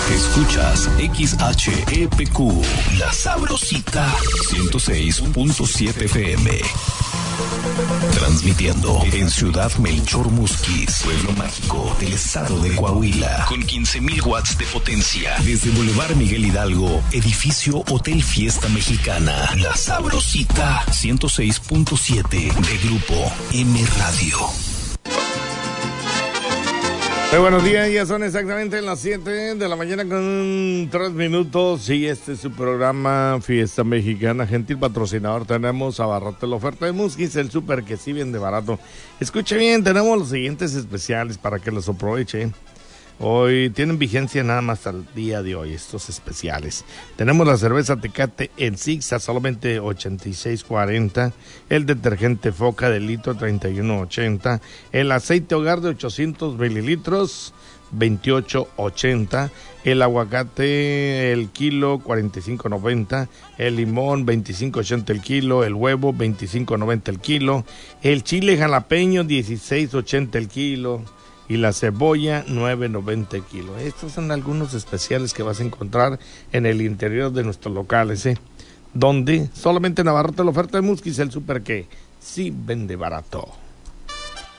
Escuchas XHEPQ, La Sabrosita, 106.7 FM. Transmitiendo en Ciudad Melchor Musquis, pueblo mágico del estado de Coahuila, con 15,000 watts de potencia. Desde Boulevard Miguel Hidalgo, edificio Hotel Fiesta Mexicana. La Sabrosita, 106.7 de Grupo M Radio. Muy buenos días, ya son exactamente las 7 de la mañana con 3 minutos y este es su programa Fiesta Mexicana. Gentil patrocinador tenemos a Barrote, la oferta de Musquis, el súper que sí vende barato. Escuche bien, tenemos los siguientes especiales para que los aproveche. Hoy tienen vigencia nada más al día de hoy estos especiales. Tenemos la cerveza Tecate en Six a solamente 86.40, el detergente Foca de litro 31.80, el aceite hogar de 800 mililitros 28.80, el aguacate el kilo 45.90, el limón 25.80 el kilo, el huevo 25.90 el kilo, el chile jalapeño 16.80 el kilo y la cebolla 9.90 kilos. Estos son algunos especiales que vas a encontrar en el interior de nuestros locales, donde solamente en Navarrete la oferta de Musquis, el súper que sí vende barato.